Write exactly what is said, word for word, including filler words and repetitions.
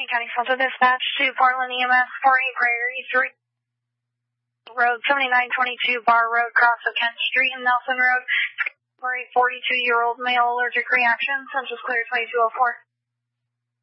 Allegheny County Central Dispatch to Portland E M S for a Prairie three. Road seventy-nine twenty-two Bar Road, cross of Kent Street and Nelson Road for a forty-two-year-old male allergic reaction. Census clear twenty-two oh four.